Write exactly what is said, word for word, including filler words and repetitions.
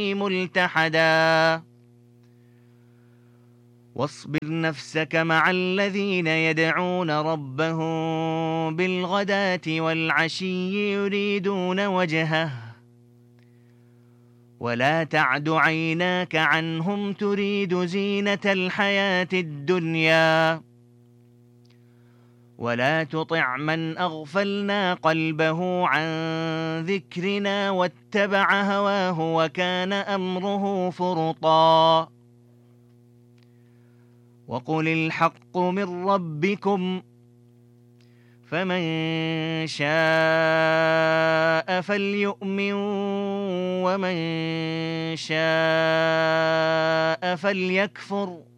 ملتحدا واصبر نفسك مع الذين يدعون ربهم بالغداة والعشي يريدون وجهه ولا تعد عيناك عنهم تريد زينة الحياة الدنيا ولا تطع من أغفلنا قلبه عن ذكرنا واتبع هواه وكان أمره فرطا وقل الحق من ربكم فمن شاء فليؤمن ومن شاء فليكفر